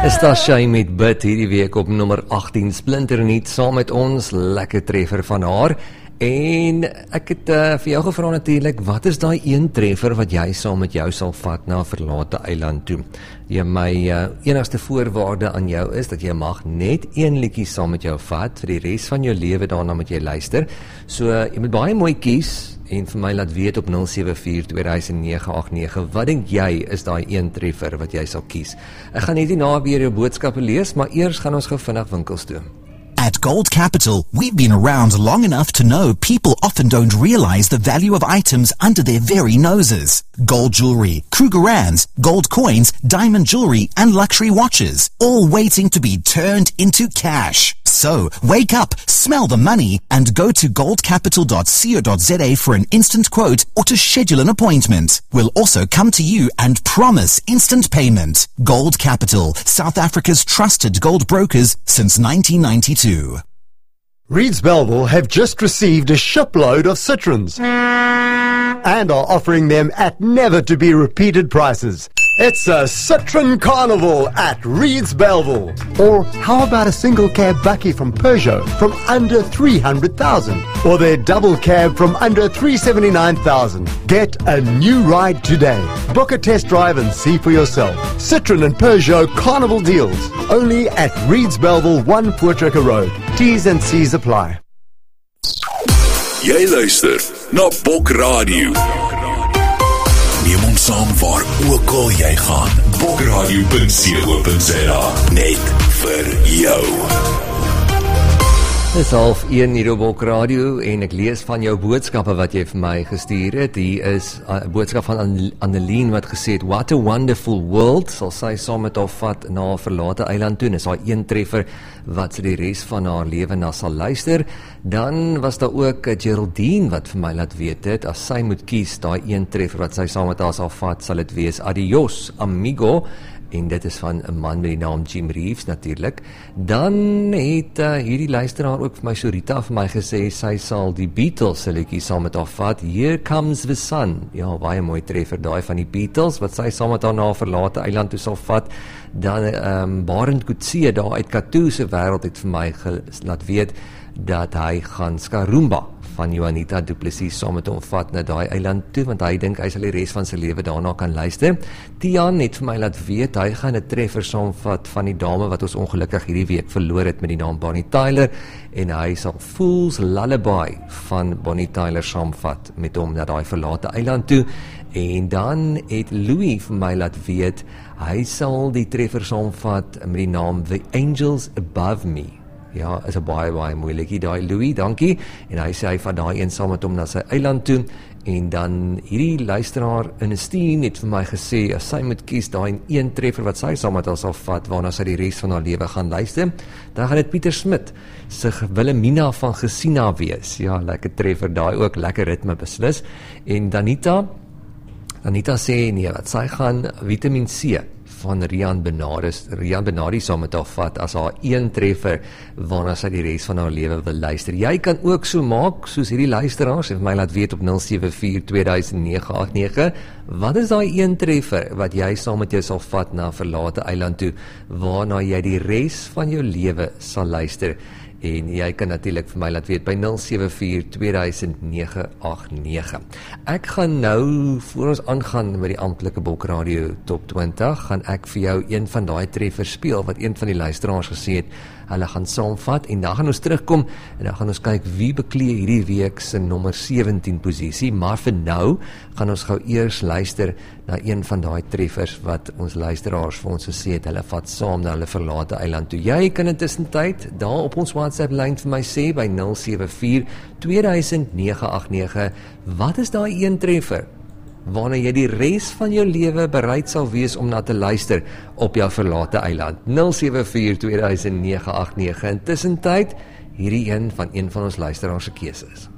Stashay met Bid hierdie week op nommer 18 Splinternuut saam met ons, lekker treffer van haar. En ek het vir jou gevra natuurlik, wat is daai een treffer wat jy saam met jou sal vat na 'n verlate eiland toe? My enigste voorwaarde aan jou is dat jy mag net een liedjie saam met jou vat vir die res van jou lewe, daarna moet jy luister. So jy moet baie mooi kies en vir my laat weet op 074-2009-89, wat dink jy is daai een treffer wat jy sal kies? Ek gaan net hierna weer jou boodskappe lees, maar eers gaan ons gou vinnig winkels toe. At Gold Capital, we've been around long enough to know people often don't realize the value of items under their very noses. Gold jewelry, Krugerrands, gold coins, diamond jewelry, and luxury watches, all waiting to be turned into cash. So, wake up, smell the money, and go to goldcapital.co.za for an instant quote or to schedule an appointment. We'll also come to you and promise instant payment. Gold Capital, South Africa's trusted gold brokers since 1992. Reeds Bellville have just received a shipload of Citroens and are offering them at never-to-be-repeated prices. It's a Citroen Carnival at Reeds Bellville. Or how about a single cab Bucky from Peugeot from under 300,000? Or their double cab from under 379,000? Get a new ride today. Book a test drive and see for yourself. Citroen and Peugeot Carnival deals. Only at Reeds Bellville, 1 Voortrekker Road. T's and C's apply. Jy luister na Bok Radio. Neem ons saam waar ook al jy gaan. Bokradio.co.za. Net vir jou. Dit is 12:01 hier op Bok Radio en ek lees van jou boodskappe wat jy vir my gestuur het. Hier is 'n boodskap van Annelien wat gesê het, what a wonderful world, sal sy saam met haar vat na 'n verlate eiland toe. Is haar een treffer wat sy die res van haar lewe na sal luister. Dan was daar ook Geraldine wat vir my laat weet het, as sy moet kies, daai een treffer wat sy saam met haar sal vat, sal dit wees Adios Amigo. En dit is van 'n man met die naam Jim Reeves natuurlik. Dan het hierdie luisteraar ook vir my, Sorita, vir my gesê, sy sal die Beatles se liedjie saam met haar vat, Here Comes the Sun. Ja, baie mooi treffer daai van die Beatles, wat sy saam met haar na 'n verlate eiland toe sal vat. Dan Barend Coetzee daar uit Katoo se wêreld het vir my laat weet, dat hy gaan Skarumba van Juanita Du Plessis saam met hom vat na daai eiland toe, want hy dink hy sal die res van sy lewe daarna kan luister. Tian het vir my laat weet, hy gaan 'n treffer saamvat van die dame wat ons ongelukkig hierdie week verloor het met die naam Bonnie Tyler, en hy sal Fool's Lullaby van Bonnie Tyler saamvat met hom na daai verlate eiland toe. En dan het Louis vir my laat weet, hy sal die treffer saamvat met die naam The Angels Above Me. Ja, is 'n baie moeilikie daai Louis, dankie. En hy sê hy vat daai een saam met hom na sy eiland toe. En dan hierdie luisteraar Ernestine het vir my gesê, as sy moet kies daai een treffer wat sy saam met haar sal vat, waarna sy die res van haar lewe gaan luister, dan gaan dit Pieter Smit se Wilhelmina van Gesina wees. Ja, lekker treffer daai ook, lekker ritme beslis. En Danita sê nee, wat sy gaan Vitamin C van Rian Benardi saam met haar vat as haar een treffer waarna sy die res van haar lewe wil luister. Jy kan ook so maak soos hierdie luisteraars en my laat weet op 074-2009-89, wat is daai een treffer wat jy saam met jou sal vat na 'n verlate eiland toe waarna jy die res van jou lewe sal luister. En jy kan natuurlik vir my laat weet by 074-2009-89. Ek gaan nou, voor ons aangaan met die amptelike Bok Radio Top 20, gaan ek vir jou een van daai treffers speel, wat een van die luisteraars gesê het, hulle gaan saamvat, en dan gaan ons terugkom, en dan gaan ons kyk wie beklee hierdie week se nommer 17 posisie, maar vir nou, gaan ons gou eers luister na een van daai treffers, wat ons luisteraars vir ons gesê het, hulle vat saam na hulle verlate eiland toe. Jy kan intussen tyd, daar op ons WhatsApp-lyn vir my sê, by 074-2009-89, wat is daai een treffer waarna jy die res van jou lewe bereid sal wees om na te luister op jou verlate eiland. 074-2009-89. Intussen tyd, hierdie een van ons luisteraars se keuses.